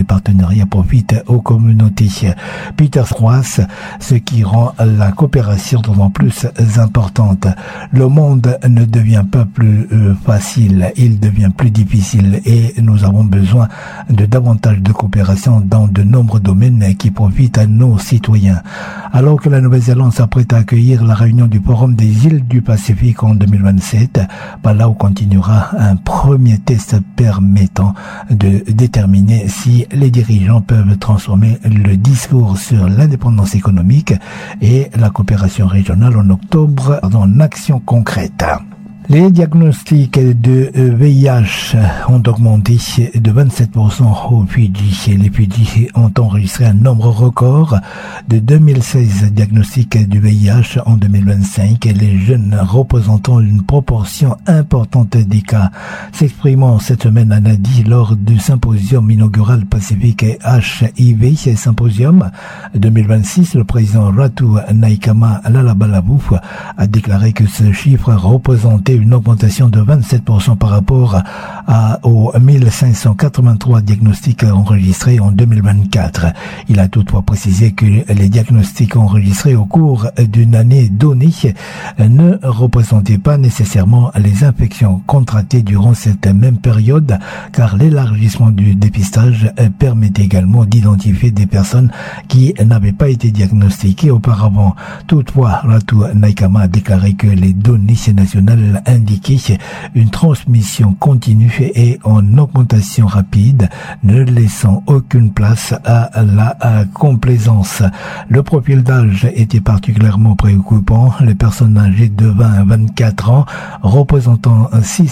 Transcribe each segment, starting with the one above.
Les partenariats profitent aux communautés. Peter Froisse, ce qui rend la coopération d'autant plus importante. Le monde ne devient pas plus facile, il devient plus difficile et nous avons besoin de davantage de coopération dans de nombreux domaines qui profitent à nos citoyens. Alors que la Nouvelle-Zélande s'apprête à accueillir la réunion du Forum des îles du Pacifique en 2027, Palau continuera un premier test permettant de déterminer si les dirigeants peuvent transformer le discours sur l'indépendance économique et la coopération régionale en octobre en actions concrètes. Les diagnostics de VIH ont augmenté de 27% au Fidji. Les Fidji ont enregistré un nombre record de 2016 diagnostics du VIH en 2025. Les jeunes représentant une proportion importante des cas. S'exprimant cette semaine à Nadi lors du symposium inaugural Pacifique HIV Symposium 2026, le président Ratu Naikama Lalabalavu a déclaré que ce chiffre représentait une augmentation de 27% par rapport aux 1583 diagnostics enregistrés en 2024. Il a toutefois précisé que les diagnostics enregistrés au cours d'une année donnée ne représentaient pas nécessairement les infections contractées durant cette même période, car l'élargissement du dépistage permet également d'identifier des personnes qui n'avaient pas été diagnostiquées auparavant. Toutefois, Ratu Naikama a déclaré que les données nationales indiquaient une transmission continue et en augmentation rapide, ne laissant aucune place à la complaisance. Le profil d'âge était particulièrement préoccupant. Les personnes âgées de 20 à 24 ans représentant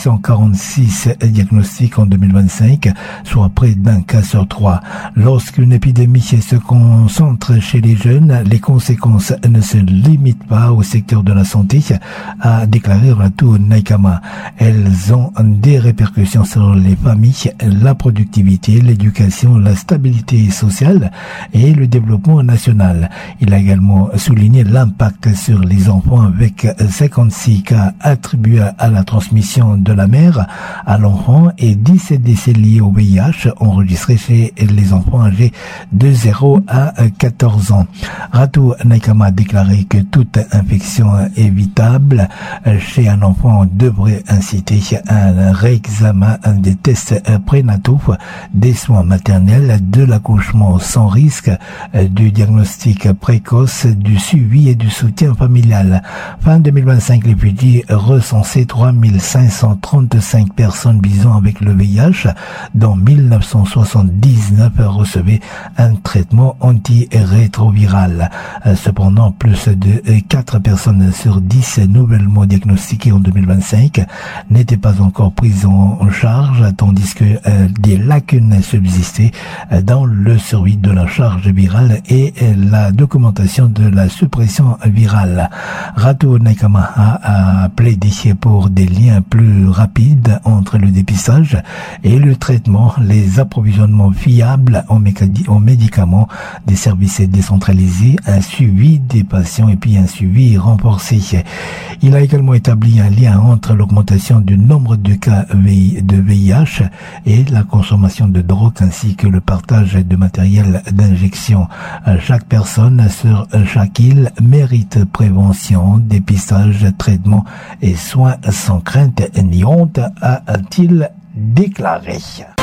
646 diagnostics en 2025, soit près d'un cas sur 3. Lorsqu'une épidémie se concentre chez les jeunes, les conséquences ne se limitent pas au secteur de la santé, a déclaré Ratu Naikama. Elles ont des répercussions sur les familles, la productivité, l'éducation, la stabilité sociale et le développement national. Il a également souligné l'impact sur les enfants avec 56 cas attribués à la transmission de la mère à l'enfant et 17 décès liés au VIH enregistrés chez les enfants âgés de 0 à 14 ans. Ratu Naikama a déclaré que toute infection évitable chez un enfant devrait inciter à un réexamen des tests prénataux, des soins maternels, de l'accouchement sans risque, du diagnostic précoce, du suivi et du soutien familial. Fin 2025, les Fidji recensaient 3535 personnes vivant avec le VIH, dont 1979 recevaient un traitement antirétroviral. Cependant, plus de 4 personnes sur 10 nouvellement diagnostiquées en 2025 n'étaient pas encore prises en charge, tandis que des lacunes subsistaient dans le suivi de la charge virale et la documentation de la suppression virale. Ratu Naikama a plaidé pour des liens plus rapides entre le dépistage et le traitement, les approvisionnements fiables en médicaments, des services décentralisés, un suivi des patients et puis un suivi renforcé. Il a également établi un lien entre l'augmentation du nombre de cas de VIH et la consommation de drogue ainsi que le partage de matériel d'injection. Chaque personne sur chaque île mérite prévention, dépistage, traitement et soins sans crainte ni honte, a-t-il déclaré.